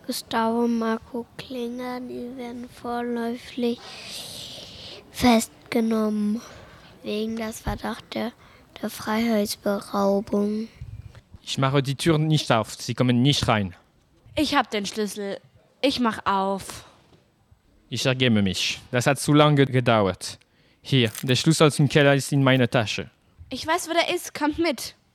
Gustavo und Marco Klinger, die werden vorläufig festgenommen wegen des Verdachts der Freiheitsberaubung. Ich mache die Tür nicht auf, sie kommen nicht rein. Ich habe den Schlüssel. Ich mach auf. Ich ergebe mich. Das hat zu lange gedauert. Hier, der Schlüssel zum Keller ist in meiner Tasche. Ich weiß, wo der ist. Kommt mit.